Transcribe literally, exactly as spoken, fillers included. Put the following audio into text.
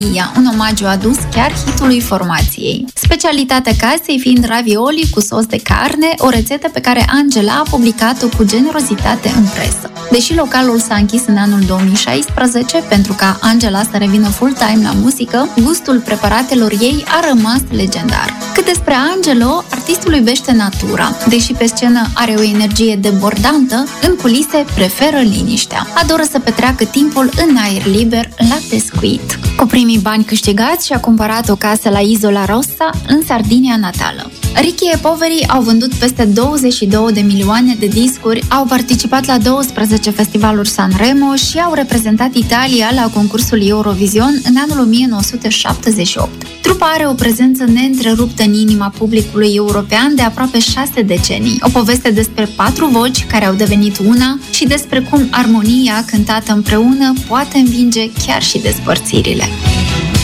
un omagiu adus chiar hitului formației. Specialitatea casei fiind ravioli cu sos de carne, o rețetă pe care Angela a publicat-o cu generozitate în presă. Deși localul s-a închis în anul două mii șaisprezece, pentru ca Angela să revină full-time la muzică, gustul preparatelor ei a rămas legendar. Cât despre Angelo, artistul iubește natura. Deși pe scenă are o energie debordantă, în culise preferă liniștea. Adoră să petreacă timpul în aer liber la pescuit. Cu primii bani câștigați și-a cumpărat o casă la Isola Rossa, în Sardinia natală. Ricky e Poveri au vândut peste douăzeci și două de milioane de discuri, au participat la douăsprezece festivaluri Sanremo și au reprezentat Italia la concursul Eurovision în anul o mie nouă sute șaptezeci și opt. Trupa are o prezență neîntreruptă în inima publicului european de aproape șase decenii. O poveste despre patru voci care au devenit una și despre cum armonia cântată împreună poate învinge chiar și despărțirile.